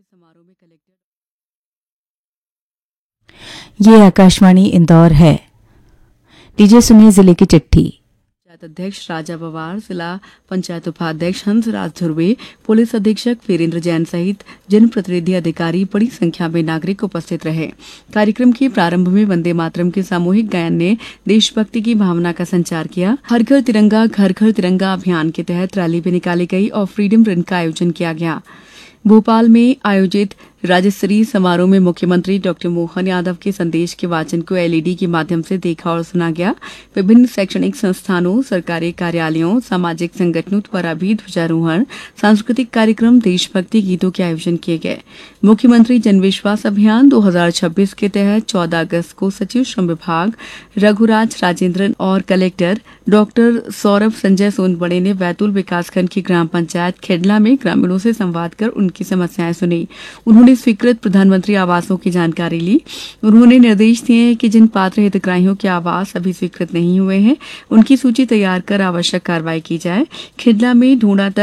समारोह में कलेक्टर ये आकाशवाणी इंदौर है। लीजिए सुनिए जिले की चिट्ठी। पंचायत अध्यक्ष राजा पवार, जिला पंचायत उपाध्यक्ष हंसराज धुर्वे, पुलिस अधीक्षक वीरेंद्र जैन सहित जनप्रतिनिधि अधिकारी बड़ी संख्या में नागरिक उपस्थित रहे। कार्यक्रम के प्रारंभ में वंदे मातरम के सामूहिक गायन ने देशभक्ति की भावना का संचार किया। हर घर तिरंगा घर घर तिरंगा अभियान के तहत रैली भी निकाली गई और फ्रीडम रन का आयोजन किया गया। भोपाल में आयोजित राज्य स्तरीय समारोह में मुख्यमंत्री डॉक्टर मोहन यादव के संदेश के वाचन को एलईडी के माध्यम से देखा और सुना गया। विभिन्न शैक्षणिक संस्थानों, सरकारी कार्यालयों, सामाजिक संगठनों द्वारा भी ध्वजारोहण, सांस्कृतिक कार्यक्रम, देशभक्ति गीतों के आयोजन किए गए। मुख्यमंत्री जनविश्वास अभियान 2026 के तहत 14 अगस्त को सचिव श्रम विभाग रघुराज राजेंद्रन और कलेक्टर डॉक्टर सौरभ संजय सोनबड़े ने बैतूल विकासखंड की ग्राम पंचायत खेडला में ग्रामीणों से संवाद कर उनकी समस्याएं सुनी। उन्होंने स्वीकृत प्रधानमंत्री आवासों की जानकारी ली। उन्होंने निर्देश दिए कि जिन पात्र हितग्राहियों के आवास अभी स्वीकृत नहीं हुए हैं, उनकी सूची तैयार कर आवश्यक कार्रवाई की जाए। खेडला में ढूंढा तक